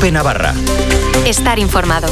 COPE Navarra. Estar informado.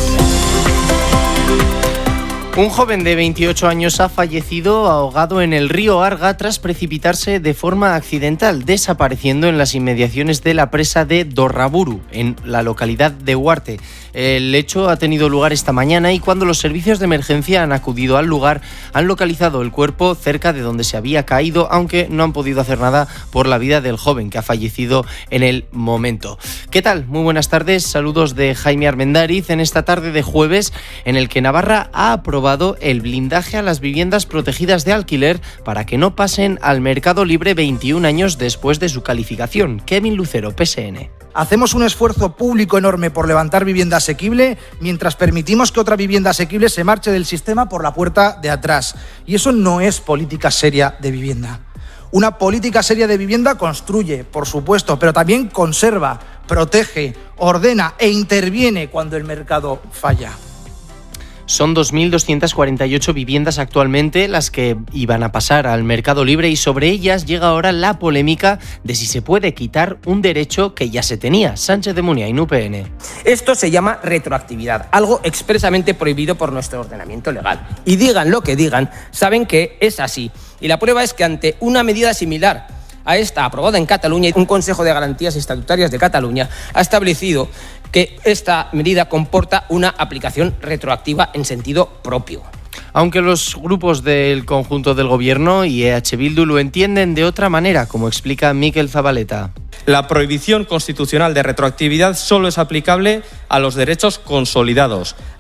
Un joven de 28 años ha fallecido ahogado en el río Arga tras precipitarse de forma accidental, desapareciendo en las inmediaciones de la presa de Dorraburu, en la localidad de Huarte. El hecho ha tenido lugar esta mañana y cuando los servicios de emergencia han acudido al lugar, han localizado el cuerpo cerca de donde se había caído, aunque no han podido hacer nada por la vida del joven que ha fallecido en el momento. ¿Qué tal? Muy buenas tardes, saludos de Jaime Armendariz en esta tarde de jueves en el que Navarra ha aprobado el blindaje a las viviendas protegidas de alquiler para que no pasen al mercado libre 21 años después de su calificación. Kevin Lucero, PSN. Hacemos un esfuerzo público enorme por levantar vivienda asequible mientras permitimos que otra vivienda asequible se marche del sistema por la puerta de atrás. Y eso no es política seria de vivienda. Una política seria de vivienda construye, por supuesto, pero también conserva, protege, ordena e interviene cuando el mercado falla. Son 2.248 viviendas actualmente las que iban a pasar al mercado libre y sobre ellas llega ahora la polémica de si se puede quitar un derecho que ya se tenía. Sánchez de Muniain, UPN. Esto se llama retroactividad, algo expresamente prohibido por nuestro ordenamiento legal. Y digan lo que digan, saben que es así. Y la prueba es que ante una medida similar a esta aprobada en Cataluña, un Consejo de Garantías Estatutarias de Cataluña ha establecido que esta medida comporta una aplicación retroactiva en sentido propio. Aunque los grupos del conjunto del Gobierno y EH Bildu lo entienden de otra manera, como explica Mikel Zabaleta. La prohibición constitucional de retroactividad solo es aplicable a los derechos consolidados,